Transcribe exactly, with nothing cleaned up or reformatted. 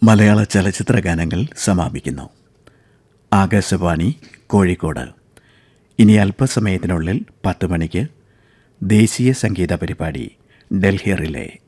മലയാള ചലച്ചിത്ര ഗാനങ്ങൾ സമാപിക്കുന്നു. ആകാശവാണി കോഴിക്കോട്. ഇനി അല്പസമയത്തിനുള്ളിൽ പത്ത് മണിക്ക് ദേശീയ സംഗീത പരിപാടി ഡൽഹി റിലേ.